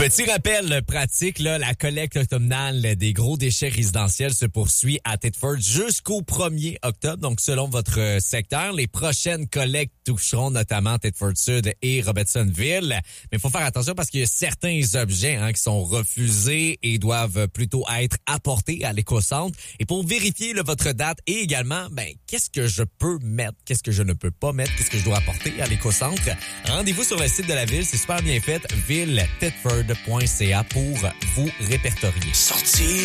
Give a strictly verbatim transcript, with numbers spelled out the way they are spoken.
Petit rappel pratique, là, la collecte automnale des gros déchets résidentiels se poursuit à Thetford jusqu'au premier octobre. Donc, selon votre secteur, les prochaines collectes toucheront notamment Thetford Sud et Robertsonville. Mais il faut faire attention parce qu'il y a certains objets hein, qui sont refusés et doivent plutôt être apportés à l'éco-centre. Et pour vérifier là, votre date et également, ben, qu'est-ce que je peux mettre, qu'est-ce que je ne peux pas mettre, qu'est-ce que je dois apporter à l'éco-centre, rendez-vous sur le site de la ville. C'est super bien fait, ville thetford point c a pour vous répertorier. Sortir